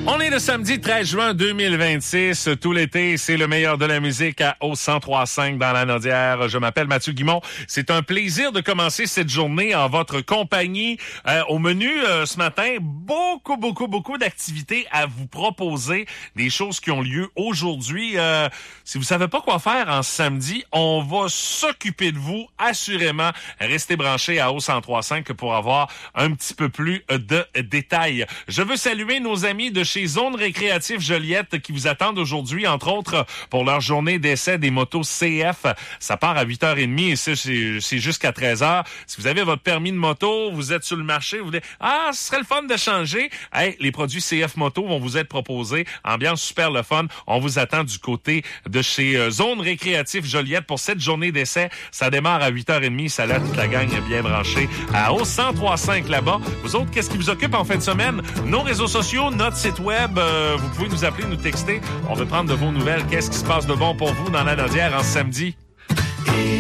On est le samedi 13 juin 2026. Tout l'été, c'est le meilleur de la musique à au 103.5 dans la Naudière. Je m'appelle Mathieu Guimont. C'est un plaisir de commencer cette journée en votre compagnie. Au menu ce matin, beaucoup d'activités à vous proposer. Des choses qui ont lieu aujourd'hui. Si vous savez pas quoi faire en samedi, on va s'occuper de vous, assurément. Restez branchés à au 103.5 pour avoir un petit peu plus de détails. Je veux saluer nos amis de chez Zone Récréative Joliette qui vous attendent aujourd'hui, entre autres, pour leur journée d'essai des motos CF. Ça part à 8h30 et c'est jusqu'à 13h. Si vous avez votre permis de moto, vous êtes sur le marché, vous dites « Ah, ce serait le fun de changer. » Hey, les produits CF Moto vont vous être proposés. Ambiance super le fun. On vous attend du côté de chez Zone Récréative Joliette pour cette journée d'essai. Ça démarre à 8h30. Ça là, toute la gang est bien branchée à au 103.5 là-bas. Vous autres, qu'est-ce qui vous occupe en fin de semaine? Nos réseaux sociaux, notre site web, vous pouvez nous appeler, nous texter. On veut prendre de vos nouvelles. Qu'est-ce qui se passe de bon pour vous dans la Naudière en samedi?